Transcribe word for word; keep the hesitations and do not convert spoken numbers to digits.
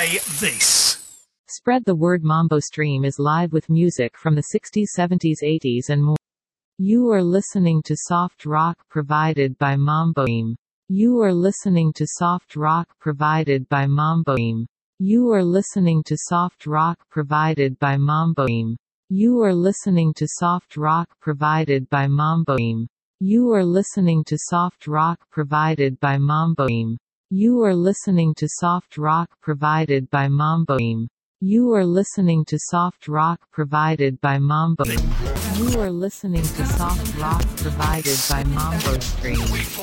Play this. Spread the word. Mambo Stream is live with music from the sixties, seventies, eighties and more. You are listening to soft rock provided by Mambo Stream. You are listening to soft rock provided by Mambo Stream. You are listening to soft rock provided by Mambo Stream. You are listening to soft rock provided by Mambo Stream. You are listening to soft rock provided by Mambo Stream. You are listening to soft rock provided by Mambo Stream. You are listening to soft rock provided by Mambo Stream. You are listening to soft rock provided by Mambo Stream.